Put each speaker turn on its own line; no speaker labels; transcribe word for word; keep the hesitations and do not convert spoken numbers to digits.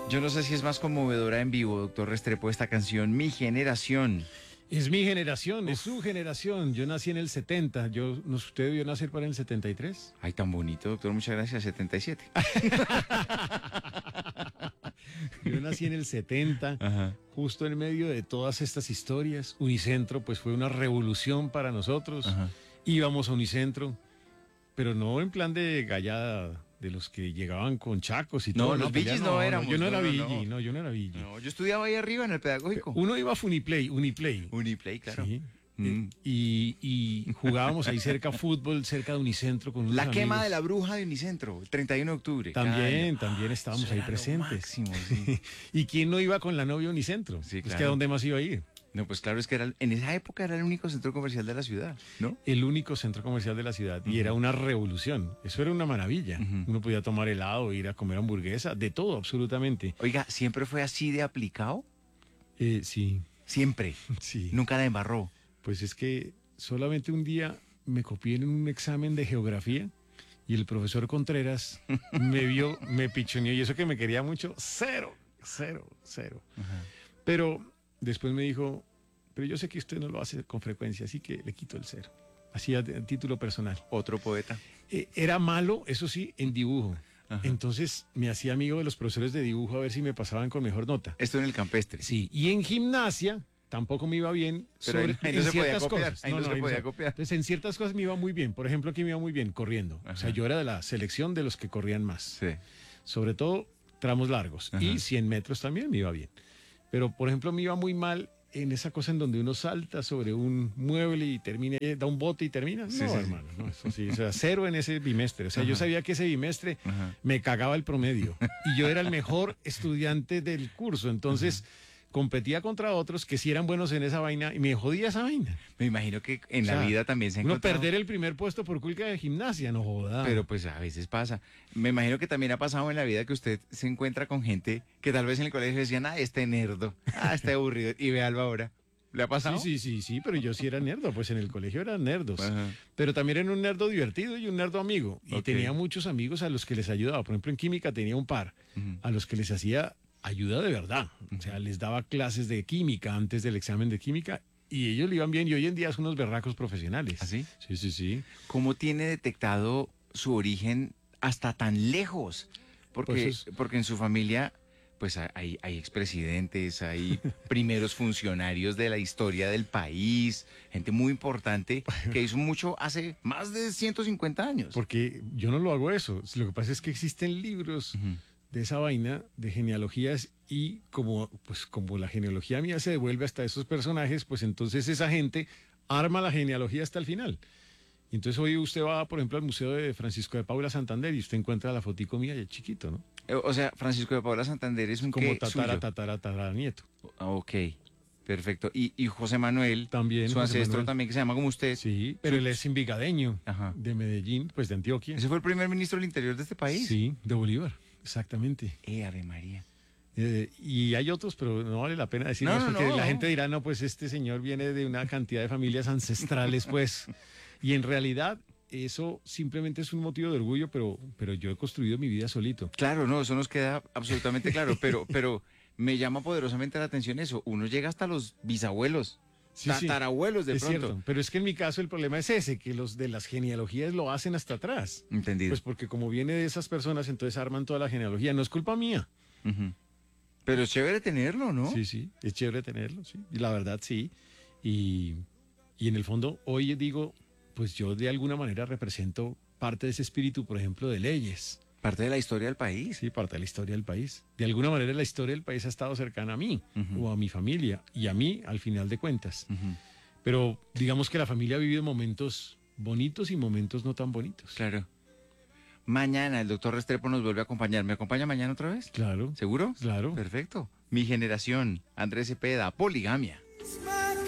Yo no sé si es más conmovedora en vivo, doctor Restrepo, esta canción, Mi Generación.
Es mi generación, Uf. es su generación. Yo nací en el setenta. Yo, ¿no, ¿Usted debió nacer para el setenta y tres?
Ay, tan bonito, doctor. Muchas gracias. setenta y siete.
Yo nací en el setenta, Ajá. justo en medio de todas estas historias. Unicentro, pues fue una revolución para nosotros. Ajá. Íbamos a Unicentro, pero no en plan de gallada de los que llegaban con chacos y
no,
todo.
Los no, Villis no, no éramos.
No, yo no,
no
era
no,
Villi, no. no, yo no era Villi.
No, yo estudiaba ahí arriba en el pedagógico.
Uno iba a Funiplay, Uniplay.
Uniplay, claro.
Sí. Mm. Y, y jugábamos ahí cerca fútbol, cerca de Unicentro con unos
La
amigos.
quema de la bruja de Unicentro, el treinta y uno de octubre.
También, también estábamos ahí presentes.
Máximo, sí.
¿Y quién no iba con la novia a Unicentro?
Sí, claro.
Es que ¿a dónde más iba a ir?
No, pues claro, es que era, en esa época era el único centro comercial de la ciudad, ¿no?
El único centro comercial de la ciudad. Uh-huh. Y era una revolución. Eso era una maravilla. Uh-huh. Uno podía tomar helado, ir a comer hamburguesa, de todo, absolutamente.
Oiga, ¿siempre fue así de aplicado?
Eh, sí.
¿Siempre?
Sí.
¿Nunca la embarró?
Pues es que solamente un día me copié en un examen de geografía y el profesor Contreras me vio, me pichoneó, y eso que me quería mucho, cero, cero, cero. Uh-huh. Pero después me dijo, pero yo sé que usted no lo hace con frecuencia, así que le quito el cero. Así a título personal.
Otro poeta.
Eh, era malo, eso sí, en dibujo. Ajá. Entonces me hacía amigo de los profesores de dibujo a ver si me pasaban con mejor nota.
Esto en el campestre.
Sí, y en gimnasia tampoco me iba bien.
Pero sobre, ahí no
en
se
ciertas
podía copiar.
Cosas.
Ahí no, no,
no
se
ahí
podía
no.
copiar.
Entonces en ciertas cosas me iba muy bien. Por ejemplo, aquí me iba muy bien corriendo. Ajá. O sea, yo era de la selección de los que corrían más.
Sí.
Sobre todo tramos largos. Ajá. Y cien metros también me iba bien. Pero, por ejemplo, me iba muy mal en esa cosa en donde uno salta sobre un mueble y termina, da un bote y termina.
Sí,
no,
sí,
hermano, no, eso sí, o sea, cero en ese bimestre. O sea, Ajá. yo sabía que ese bimestre Ajá. me cagaba el promedio y yo era el mejor estudiante del curso. Entonces, Ajá. competía contra otros que sí eran buenos en esa vaina y me jodía esa vaina.
Me imagino que en
o sea,
la vida también se ha encontrado...
Uno perder el primer puesto por culpa de gimnasia, no joda.
Pero pues a veces pasa. Me imagino que también ha pasado en la vida que usted se encuentra con gente que tal vez en el colegio decían, ah, este nerdo, ah, este aburrido, y véalo ahora. ¿Le ha pasado?
Sí, sí, sí, sí, pero yo sí era nerdo, pues en el colegio eran nerdos.
Ajá.
Pero también era un nerdo divertido y un nerdo amigo. Y okay. tenía muchos amigos a los que les ayudaba. Por ejemplo, en química tenía un par uh-huh. a los que les hacía ayuda de verdad. O sea, les daba clases de química antes del examen de química y ellos le iban bien. Y hoy en día son unos berracos profesionales.
¿Ah, sí?
Sí, sí, sí.
¿Cómo tiene detectado su origen hasta tan lejos? Porque, pues es... porque en su familia... pues hay, hay expresidentes, hay primeros funcionarios de la historia del país, gente muy importante que hizo mucho hace más de ciento cincuenta años.
Porque yo no lo hago eso. Lo que pasa es que existen libros uh-huh. de esa vaina, de genealogías, y como, pues, como la genealogía mía se devuelve hasta esos personajes, pues entonces esa gente arma la genealogía hasta el final. Y entonces hoy usted va, por ejemplo, al Museo de Francisco de Paula Santander y usted encuentra la fotico mía y chiquito, ¿no?
O sea, Francisco de Paula Santander es un
como
qué
tatara,
suyo.
tatara, tatara, nieto.
Ah, ok, perfecto. Y, y José Manuel,
también,
su
José
ancestro
Manuel.
También, que se llama como usted.
Sí, pero él es envigadeño, Ajá. de Medellín, pues de Antioquia.
¿Ese fue el primer ministro del Interior de este país?
Sí, de Bolívar, exactamente.
Eh, Ave María.
Eh, y hay otros, pero no vale la pena decirlos, no, no, porque no, la no. gente dirá, no, pues este señor viene de una cantidad de familias ancestrales, pues. Y en realidad... eso simplemente es un motivo de orgullo, pero, pero yo he construido mi vida solito.
Claro, no, eso nos queda absolutamente claro, pero, pero me llama poderosamente la atención eso. Uno llega hasta los bisabuelos, sí, tatarabuelos de
es
pronto.
Cierto, pero es que en mi caso el problema es ese, que los de las genealogías lo hacen hasta atrás.
Entendido.
Pues porque como viene de esas personas, entonces arman toda la genealogía. No es culpa mía.
Uh-huh. Pero es chévere tenerlo, ¿no?
Sí, sí, es chévere tenerlo, sí. Y la verdad, sí. Y, y en el fondo, hoy digo... pues yo de alguna manera represento parte de ese espíritu, por ejemplo, de leyes.
Parte de la historia del país.
Sí, parte de la historia del país. De alguna manera la historia del país ha estado cercana a mí, uh-huh. o a mi familia, y a mí al final de cuentas. Uh-huh. Pero digamos que la familia ha vivido momentos bonitos y momentos no tan bonitos.
Claro. Mañana el doctor Restrepo nos vuelve a acompañar. ¿Me acompaña mañana otra vez?
Claro.
¿Seguro?
Claro.
Perfecto. Mi generación, Andrés Cepeda, Poligamia.